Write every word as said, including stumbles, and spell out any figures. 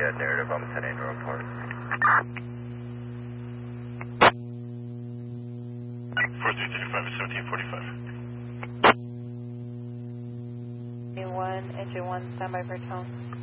that narrative. I'm sending a report. four three three five, seventeen forty-five. one, engine one, standby for tone.